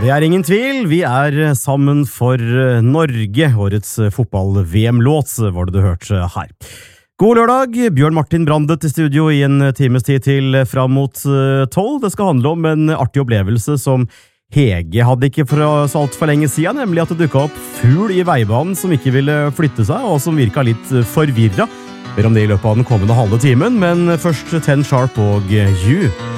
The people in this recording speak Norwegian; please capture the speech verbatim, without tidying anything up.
Det er ingen tvil, vi er sammen for Norge. Årets fotball-V M-låt var det du hørte her. God lørdag, Bjørn Martin Brandet i studio i en times tid til fram mot tolv. Det skal handle om en artig opplevelse som Hege hadde ikke for så alt for lenge siden, nemlig at det dukket opp fugl i veibanen som ikke ville flytte seg, og som virket litt forvirret. Mer om det i løpet av den kommende halve timen, men først Ten Sharp og You.